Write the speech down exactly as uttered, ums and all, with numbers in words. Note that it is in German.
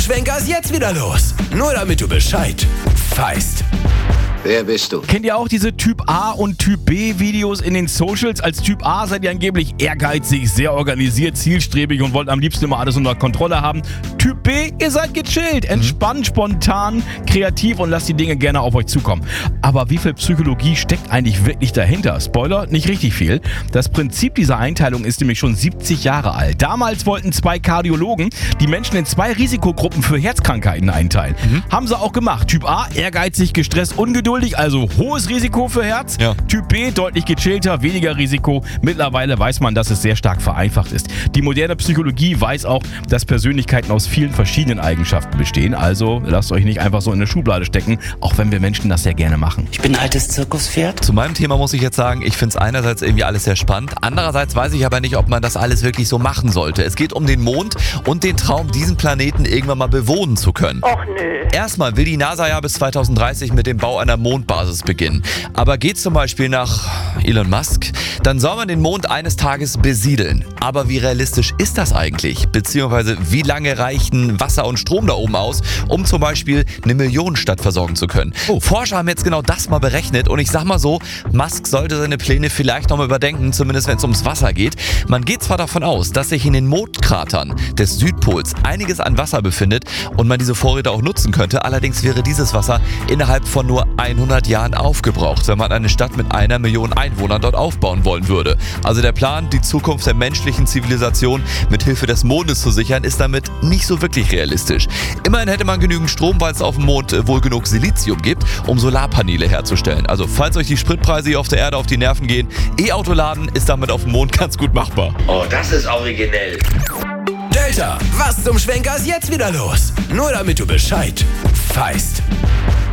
Schwenker ist jetzt wieder los. Nur damit du Bescheid weißt. Wer bist du? Kennt ihr auch diese Typ A und Typ B Videos in den Socials? Als Typ A seid ihr angeblich ehrgeizig, sehr organisiert, zielstrebig und wollt am liebsten immer alles unter Kontrolle haben. Typ B, ihr seid gechillt, entspannt, spontan, kreativ und lasst die Dinge gerne auf euch zukommen. Aber wie viel Psychologie steckt eigentlich wirklich dahinter? Spoiler, nicht richtig viel. Das Prinzip dieser Einteilung ist nämlich schon siebzig Jahre alt. Damals wollten zwei Kardiologen die Menschen in zwei Risikogruppen für Herzkrankheiten einteilen. Mhm. Haben sie auch gemacht. Typ A, ehrgeizig, gestresst, ungeduldig. Also hohes Risiko für Herz. Ja. Typ B, deutlich gechillter, weniger Risiko. Mittlerweile weiß man, dass es sehr stark vereinfacht ist. Die moderne Psychologie weiß auch, dass Persönlichkeiten aus vielen verschiedenen Eigenschaften bestehen. Also lasst euch nicht einfach so in eine Schublade stecken, auch wenn wir Menschen das sehr gerne machen. Ich bin ein altes Zirkuspferd. Zu meinem Thema muss ich jetzt sagen, ich finde es einerseits irgendwie alles sehr spannend. Andererseits weiß ich aber nicht, ob man das alles wirklich so machen sollte. Es geht um den Mond und den Traum, diesen Planeten irgendwann mal bewohnen zu können. Och nö. Erstmal will die NASA ja bis zweitausenddreißig mit dem Bau einer Mondbasis beginnen. Aber geht zum Beispiel nach Elon Musk, dann soll man den Mond eines Tages besiedeln. Aber wie realistisch ist das eigentlich? Beziehungsweise wie lange reichen Wasser und Strom da oben aus, um zum Beispiel eine Millionenstadt versorgen zu können? Oh. Forscher haben jetzt genau das mal berechnet und ich sag mal so, Musk sollte seine Pläne vielleicht nochmal überdenken, zumindest wenn es ums Wasser geht. Man geht zwar davon aus, dass sich in den Mondkratern des Südpols einiges an Wasser befindet und man diese Vorräte auch nutzen könnte, allerdings wäre dieses Wasser innerhalb von nur hundert Jahren aufgebraucht, wenn man eine Stadt mit einer Million Einwohnern dort aufbauen wollen würde. Also der Plan, die Zukunft der menschlichen Zivilisation mit Hilfe des Mondes zu sichern, ist damit nicht so wirklich realistisch. Immerhin hätte man genügend Strom, weil es auf dem Mond wohl genug Silizium gibt, um Solarpaneele herzustellen. Also falls euch die Spritpreise hier auf der Erde auf die Nerven gehen, E-Auto-Laden ist damit auf dem Mond ganz gut machbar. Oh, das ist originell. Delta, was zum Schwenker ist jetzt wieder los? Nur damit du Bescheid weißt.